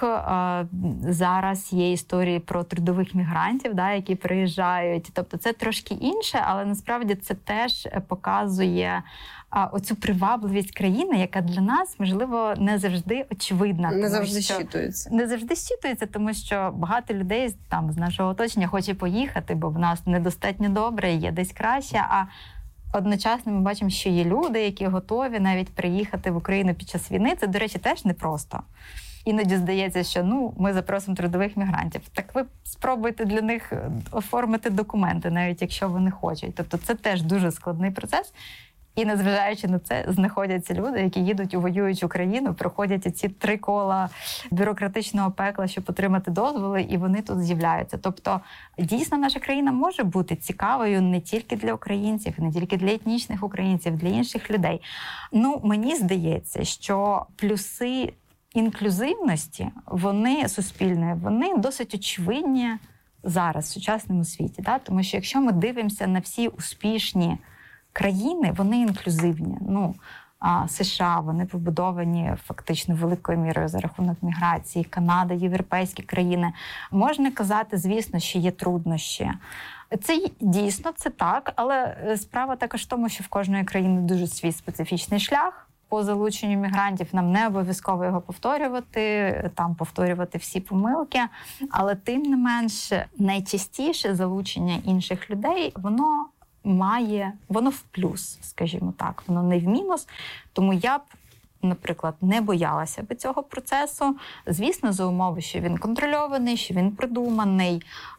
Speaker 14: зараз є історії про трудових мігрантів, да, які приїжджають. Тобто це трошки інше, але насправді це теж показує оцю привабливість країни, яка для нас, можливо, не завжди очевидна.
Speaker 13: Не завжди щитується.
Speaker 14: Не завжди щитується, тому що багато людей там з нашого оточення хоче поїхати, бо в нас недостатньо добре, є десь краще, а одночасно ми бачимо, що є люди, які готові навіть приїхати в Україну під час війни. Це, до речі, теж непросто. Іноді здається, що ну, ми запросимо трудових мігрантів. Так ви спробуйте для них оформити документи, навіть якщо вони хочуть. Тобто це теж дуже складний процес. І незважаючи на це, знаходяться люди, які їдуть у воюючу країну, проходять ці три кола бюрократичного пекла, щоб отримати дозволи, і вони тут з'являються. Тобто, дійсно, наша країна може бути цікавою не тільки для українців, не тільки для етнічних українців, для інших людей. Ну, мені здається, що плюси інклюзивності, вони суспільної, вони досить очевидні зараз в сучасному світі. Да? Тому що якщо ми дивимося на всі успішні країни, вони інклюзивні. Ну, а, США, вони побудовані фактично великою мірою за рахунок міграції, Канада, європейські країни. Можна казати, звісно, що є труднощі. Це дійсно, це так, але справа також в тому, що в кожної країни дуже свій специфічний шлях. По залученню мігрантів нам не обов'язково його повторювати, там повторювати всі помилки, але тим не менш найчастіше залучення інших людей, воно має, воно в плюс, скажімо так, воно не в мінус. Тому я б, наприклад, не боялася би цього процесу. Звісно, за умови, що він контрольований, що він продуманий,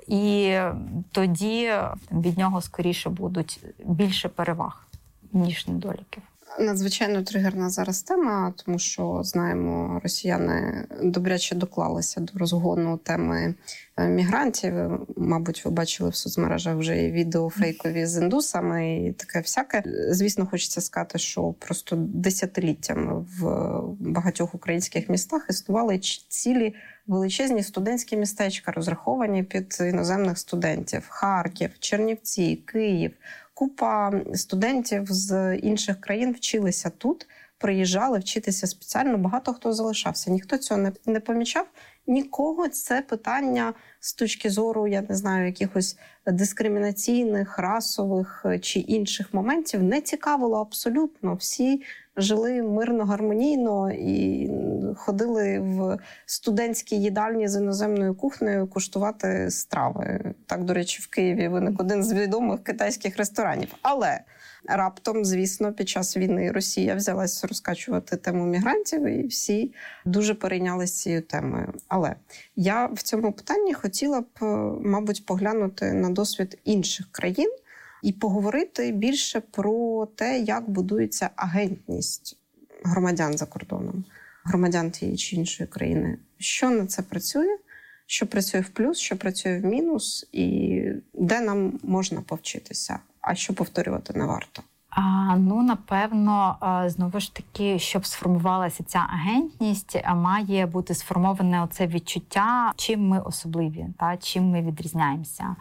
Speaker 14: і тоді від нього скоріше будуть більше переваг, ніж недоліків.
Speaker 13: Надзвичайно тригерна зараз тема, тому що, знаємо, росіяни добряче доклалися до розгону теми мігрантів. Мабуть, ви бачили в соцмережах вже і відео фейкові з індусами і таке всяке. Звісно, хочеться сказати, що просто десятиліттями в багатьох українських містах існували цілі величезні студентські містечка, розраховані під іноземних студентів. Харків, Чернівці, Київ. Купа студентів з інших країн вчилися тут, приїжджали вчитися спеціально, багато хто залишався. Ніхто цього не, не помічав. Нікого це питання з точки зору, я не знаю, якихось дискримінаційних, расових чи інших моментів не цікавило абсолютно. Всі жили мирно, гармонійно і ходили в студентські їдальні з іноземною кухнею куштувати страви. Так, до речі, в Києві виник один з відомих китайських ресторанів. Але раптом, звісно, під час війни Росія взялась розкачувати тему мігрантів, і всі дуже перейнялися цією темою. Але я в цьому питанні хотіла б, мабуть, поглянути на досвід інших країн і поговорити більше про те, як будується агентність громадян за кордоном, громадян тієї чи іншої країни. Що на це працює, що працює в плюс, що працює в мінус, і де нам можна повчитися, а що повторювати не варто.
Speaker 14: А, ну, напевно, знову ж таки, щоб сформувалася ця агентність, має бути сформоване оце відчуття, чим ми особливі, та, чим ми відрізняємося.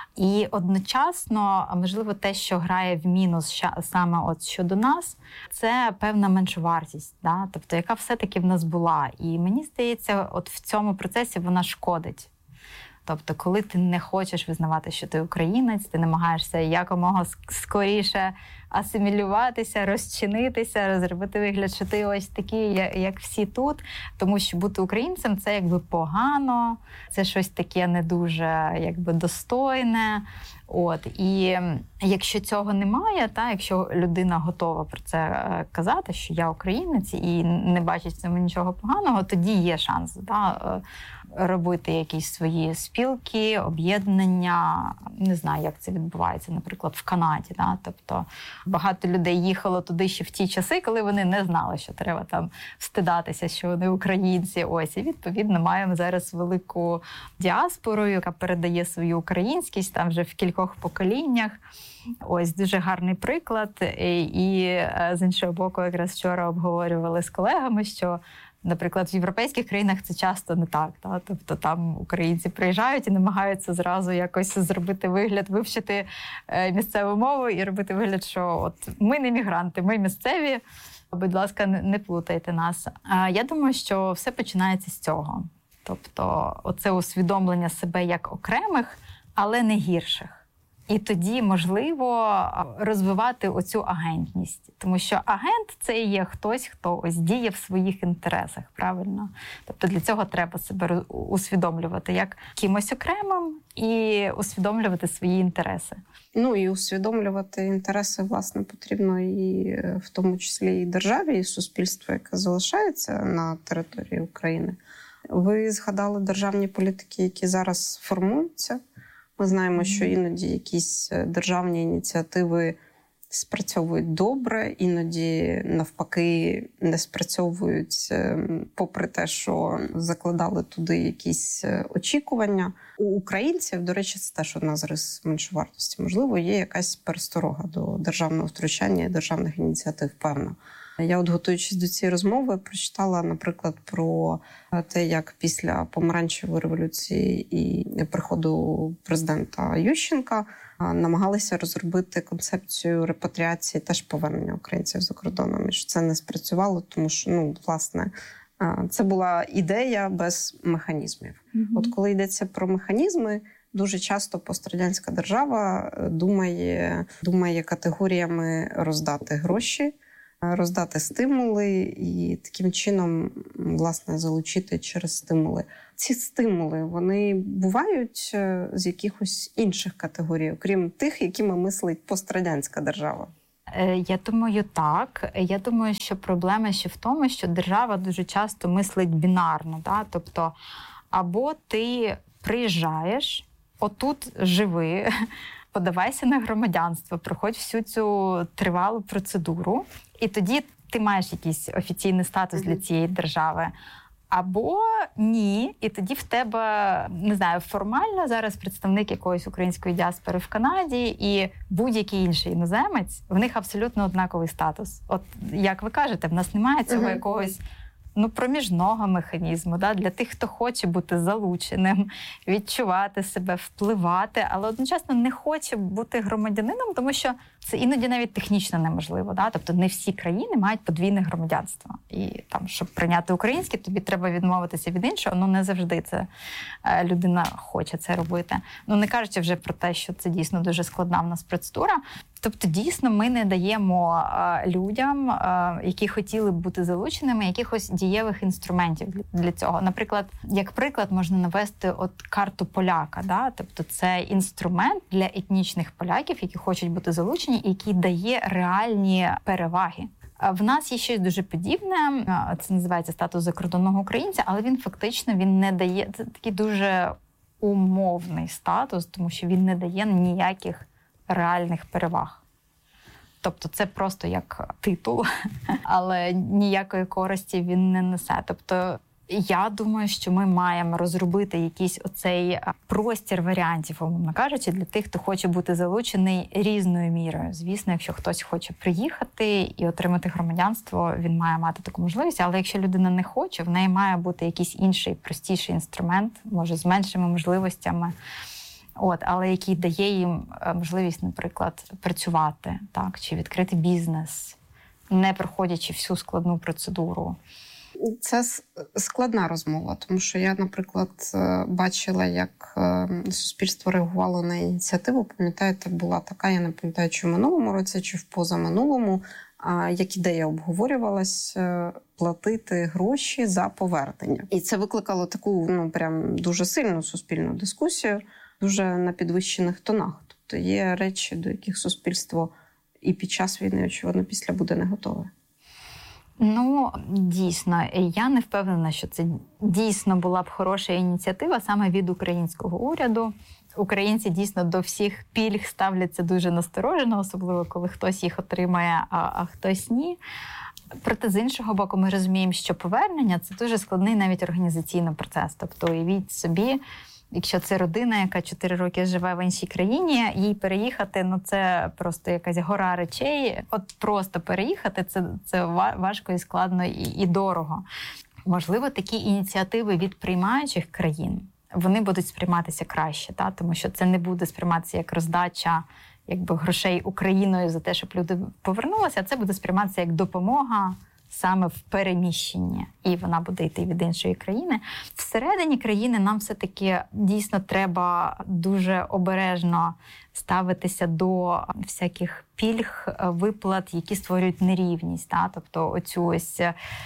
Speaker 14: І одночасно, можливо, те, що грає в мінус саме от щодо нас, це певна меншовартість, да? Тобто, яка все-таки в нас була. І мені здається, от в цьому процесі вона шкодить. Тобто, коли ти не хочеш визнавати, що ти українець, ти намагаєшся якомога скоріше асимілюватися, розчинитися, зробити вигляд, що ти ось такий, як всі тут. Тому що бути українцем – це якби погано, це щось таке не дуже якби достойне. От, і якщо цього немає, та, якщо людина готова про це казати, що я українець і не бачить в цьому нічого поганого, тоді є шанс, та, робити якісь свої спілки, об'єднання. Не знаю, як це відбувається, наприклад, в Канаді. Да? Тобто багато людей їхало туди ще в ті часи, коли вони не знали, що треба там встидатися, що вони українці. Ось, і відповідно маємо зараз велику діаспору, яка передає свою українськість там вже в кількох поколіннях. Ось, дуже гарний приклад. І, і з іншого боку, якраз вчора обговорювали з колегами, що наприклад, в європейських країнах це часто не так. Та? Тобто там українці приїжджають і намагаються зразу якось зробити вигляд, вивчити місцеву мову і робити вигляд, що от ми не мігранти, ми місцеві, будь ласка, не плутайте нас. Я думаю, що все починається з цього. Тобто оце усвідомлення себе як окремих, але не гірших. І тоді, можливо, розвивати оцю агентність. Тому що агент – це і є хтось, хто ось діє в своїх інтересах, правильно? Тобто для цього треба себе усвідомлювати як кимось окремим і усвідомлювати свої інтереси.
Speaker 13: Ну і усвідомлювати інтереси, власне, потрібно і в тому числі і державі, і суспільству, яке залишається на території України. Ви згадали державні політики, які зараз формуються. Ми знаємо, що іноді якісь державні ініціативи спрацьовують добре, іноді, навпаки, не спрацьовують, попри те, що закладали туди якісь очікування. У українців, до речі, це теж одна з рис меншовартості. Можливо, є якась пересторога до державного втручання і державних ініціатив, певно. Я от, готуючись до цієї розмови, прочитала, наприклад, про те, як після помаранчевої революції і приходу президента Ющенка намагалися розробити концепцію репатріації, теж повернення українців за кордоном. І що це не спрацювало, тому що, ну, власне, це була ідея без механізмів. Mm-hmm. От коли йдеться про механізми, дуже часто пострадянська держава думає, думає категоріями роздати гроші, роздати стимули і таким чином, власне, залучити через стимули. Ці стимули, вони бувають з якихось інших категорій, окрім тих, якими мислить пострадянська держава?
Speaker 14: Я думаю, так. Я думаю, що проблема ще в тому, що держава дуже часто мислить бінарно. Да? Тобто, або ти приїжджаєш, отут живи, подавайся на громадянство, проходь всю цю тривалу процедуру, і тоді ти маєш якийсь офіційний статус mm-hmm. для цієї держави. Або ні, і тоді в тебе, не знаю, формально зараз представник якоїсь української діаспори в Канаді і будь-який інший іноземець, в них абсолютно однаковий статус. От, як ви кажете, в нас немає цього mm-hmm. якогось ну, проміжного механізму, да, для тих, хто хоче бути залученим, відчувати себе, впливати, але одночасно не хоче бути громадянином, тому що це іноді навіть технічно неможливо. Да? Тобто не всі країни мають подвійне громадянство. І там, щоб прийняти українське, тобі треба відмовитися від іншого, ну не завжди це людина хоче це робити. Ну не кажучи вже про те, що це дійсно дуже складна в нас процедура. Тобто, дійсно, ми не даємо а, людям, а, які хотіли б бути залученими, якихось дієвих інструментів для, для цього. Наприклад, як приклад можна навести от карту поляка. Да? Тобто, це інструмент для етнічних поляків, які хочуть бути залучені, який дає реальні переваги. В нас є щось дуже подібне, це називається статус закордонного українця, але він фактично він не дає, це такий дуже умовний статус, тому що він не дає ніяких реальних переваг. Тобто це просто як титул, але ніякої користі він не несе. Тобто я думаю, що ми маємо розробити якийсь оцей простір варіантів, умовно кажучи, для тих, хто хоче бути залучений різною мірою. Звісно, якщо хтось хоче приїхати і отримати громадянство, він має мати таку можливість, але якщо людина не хоче, в неї має бути якийсь інший, простіший інструмент, може з меншими можливостями, От, але який дає їм можливість, наприклад, працювати, так, чи відкрити бізнес, не проходячи всю складну процедуру.
Speaker 13: Це складна розмова, тому що я, наприклад, бачила, як суспільство реагувало на ініціативу. Пам'ятаєте, була така, я не пам'ятаю, чи в минулому році, чи в позаминулому, як ідея обговорювалась платити гроші за повернення. І це викликало таку, ну, прям дуже сильну суспільну дискусію, дуже на підвищених тонах. Тобто є речі, до яких суспільство і під час війни, очевидно, після буде не готове.
Speaker 14: Ну, дійсно, я не впевнена, що це дійсно була б хороша ініціатива саме від українського уряду. Українці дійсно до всіх пільг ставляться дуже насторожено, особливо коли хтось їх отримає, а, а хтось ні. Проте, з іншого боку, ми розуміємо, що повернення – це дуже складний навіть організаційний процес. Тобто, уявіть собі, якщо це родина, яка чотири роки живе в іншій країні, їй переїхати, ну це просто якась гора речей. От просто переїхати – це, це важко і складно і, і дорого. Можливо, такі ініціативи від приймаючих країн, вони будуть сприйматися краще, та? Тому що це не буде сприйматися як роздача якби, грошей Україною за те, щоб люди повернулися, а це буде сприйматися як допомога саме в переміщенні, і вона буде йти від іншої країни. Всередині країни нам все-таки дійсно треба дуже обережно ставитися до всяких пільг, виплат, які створюють нерівність. Та? Тобто оцю ось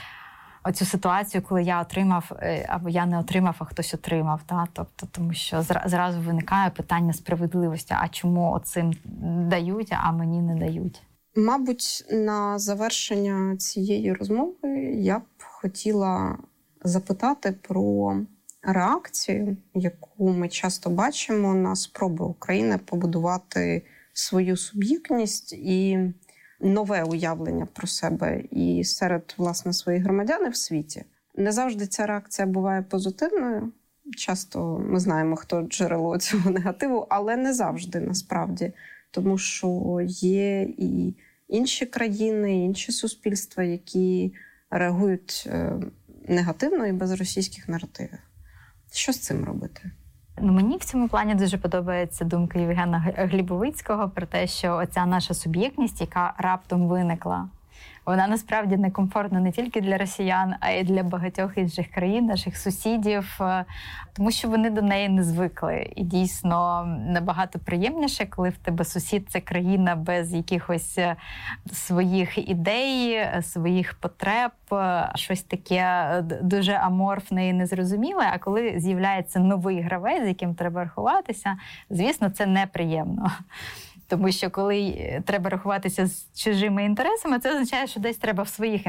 Speaker 14: оцю ситуацію, коли я отримав, або я не отримав, а хтось отримав. Та? Тобто, тому що зразу виникає питання справедливості, а чому оцим дають, а мені не дають.
Speaker 13: Мабуть, на завершення цієї розмови я б хотіла запитати про реакцію, яку ми часто бачимо на спроби України побудувати свою суб'єктність і нове уявлення про себе і серед, власне, своїх громадян в світі. Не завжди ця реакція буває позитивною. Часто ми знаємо, хто джерело цього негативу, але не завжди, насправді. Тому що є і інші країни, і інші суспільства, які реагують негативно і без російських наративів. Що з цим робити?
Speaker 14: Ну, мені в цьому плані дуже подобається думка Євгена Глібовицького про те, що оця наша суб'єктність, яка раптом виникла, вона насправді некомфортна не тільки для росіян, а й для багатьох інших країн, наших сусідів, тому що вони до неї не звикли. І дійсно набагато приємніше, коли в тебе сусід – це країна без якихось своїх ідей, своїх потреб, щось таке дуже аморфне і незрозуміле. А коли з'являється новий гравець, з яким треба рахуватися, звісно, це неприємно. Тому що коли треба рахуватися з чужими інтересами, це означає, що десь треба в своїх